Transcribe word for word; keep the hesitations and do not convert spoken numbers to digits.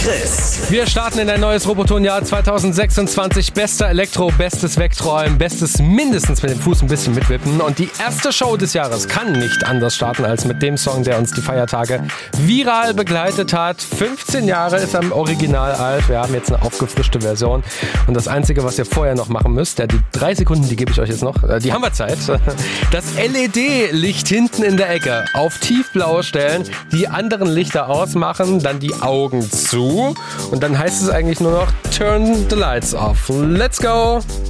Chris. Wir starten in ein neues Roboton-Jahr zwanzig sechsundzwanzig. Bester Elektro, bestes Wegträumen, bestes mindestens mit dem Fuß ein bisschen mitwippen. Und die erste Show des Jahres kann nicht anders starten als mit dem Song, der uns die Feiertage viral begleitet hat. fünfzehn Jahre ist er im Original alt. Wir haben jetzt eine aufgefrischte Version. Und das Einzige, was ihr vorher noch machen müsst, ja, die drei Sekunden, die gebe ich euch jetzt noch, die haben wir Zeit. Das L E D-Licht hinten in der Ecke auf tiefblau stellen, die anderen Lichter ausmachen, dann die Augen zu. Und dann heißt es eigentlich nur noch Turn the lights off. Let's go!